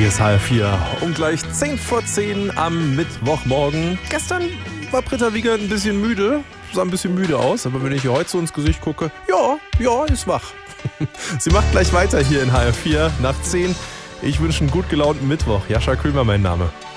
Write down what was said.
Hier ist HR4 um gleich 10 vor 10 am Mittwochmorgen. Gestern war Britta Wiegand ein bisschen müde, sah ein bisschen müde aus, aber wenn ich ihr heute so ins Gesicht gucke, ja, ist wach. Sie macht gleich weiter hier in HR4 nach 10. Ich wünsche einen gut gelaunten Mittwoch. Jascha Krümer mein Name.